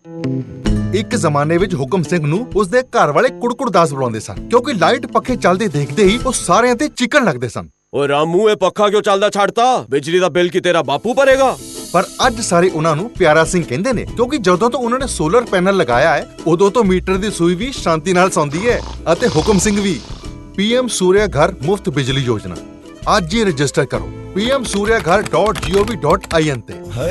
ਇੱਕ ਜ਼ਮਾਨੇ ਵਿੱਚ ਹੁਕਮ ਸਿੰਘ ਨੂੰ ਉਸਦੇ ਘਰ ਵਾਲੇ ਕੁੜਕੁੜਦਾਸ ਬੁਲਾਉਂਦੇ ਸਨ, ਕਿਉਂਕਿ ਲਾਈਟ ਪੱਖੇ ਚੱਲਦੇ ਦੇਖਦੇ ਹੀ ਉਹ ਸਾਰਿਆਂ ਤੇ ਚੀਕਣ ਲੱਗਦੇ ਸਨ। ਓਏ ਰਾਮੂ, ਇਹ ਪੱਖਾ ਕਿਉਂ ਚੱਲਦਾ ਛੱਡਤਾ? ਬਿਜਲੀ ਦਾ ਬਿੱਲ ਕੀ ਤੇਰਾ ਬਾਪੂ ਭਰੇਗਾ? ਪਰ ਅੱਜ ਸਾਰੇ ਉਹਨਾਂ ਨੂੰ ਪਿਆਰਾ ਸਿੰਘ ਕਹਿੰਦੇ ਨੇ, ਕਿਉਂਕਿ ਜਦੋਂ ਤੋਂ ਉਹਨਾਂ ਨੇ ਸੋਲਰ ਪੈਨਲ ਲਗਾਇਆ ਹੈ ਉਦੋਂ ਤੋਂ ਮੀਟਰ ਦੀ ਸੂਈ ਵੀ ਸ਼ਾਂਤੀ ਨਾਲ ਸੌਂਦੀ ਹੈ ਅਤੇ ਹੁਕਮ ਸਿੰਘ ਵੀ। PM ਸੂਰਿਆ ਘਰ ਮੁਫਤ ਬਿਜਲੀ ਯੋਜਨਾ ਅੱਜ ਹੀ ਰਜਿਸਟਰ ਕਰੋ pmsuryaghar.gov.in ਤੇ।